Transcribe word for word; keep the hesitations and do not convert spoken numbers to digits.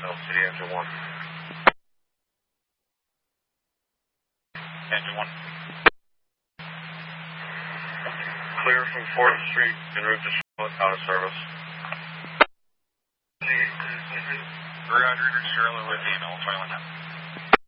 L City, engine one. Engine one. Clear from fourth Street en route to Charlotte, out of service. three hundred Charlotte with you, no, final